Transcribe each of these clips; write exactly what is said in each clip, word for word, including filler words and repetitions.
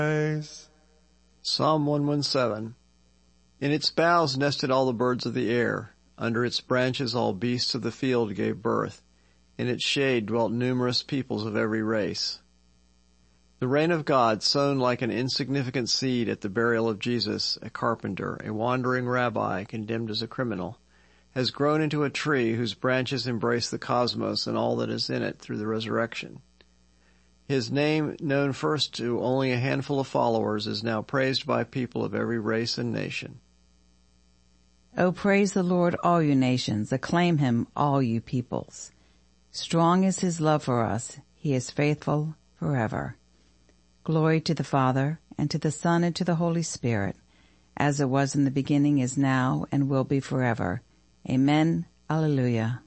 Psalm one seventeen. In its boughs nested all the birds of the air. Under its branches all beasts of the field gave birth. In its shade dwelt numerous peoples of every race. The reign of God, sown like an insignificant seed at the burial of Jesus, a carpenter, a wandering rabbi, condemned as a criminal, has grown into a tree whose branches embrace the cosmos and all that is in it through the resurrection. His name, known first to only a handful of followers, is now praised by people of every race and nation. O praise the Lord, all you nations. Acclaim him, all you peoples. Strong is his love for us. He is faithful forever. Glory to the Father, and to the Son, and to the Holy Spirit, as it was in the beginning, is now, and will be forever. Amen. Alleluia.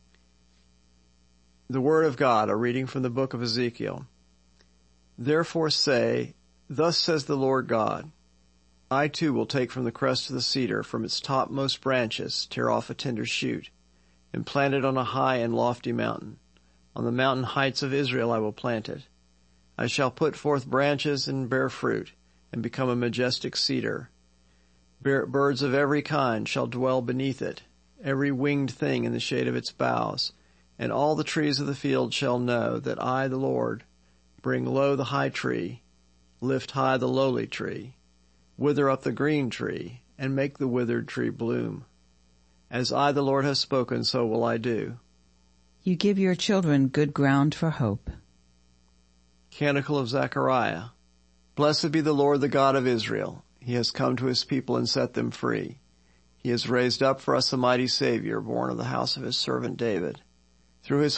The Word of God, a reading from the book of Ezekiel. Therefore say, Thus says the Lord God, I too will take from the crest of the cedar, from its topmost branches, tear off a tender shoot, and plant it on a high and lofty mountain. On the mountain heights of Israel I will plant it. I shall put forth branches and bear fruit, and become a majestic cedar. Birds of every kind shall dwell beneath it, every winged thing in the shade of its boughs. And all the trees of the field shall know that I, the Lord, bring low the high tree, lift high the lowly tree, wither up the green tree, and make the withered tree bloom. As I, the Lord, have spoken, so will I do. You give your children good ground for hope. Canticle of Zechariah. Blessed be the Lord, the God of Israel. He has come to his people and set them free. He has raised up for us a mighty Savior, born of the house of his servant David. Through his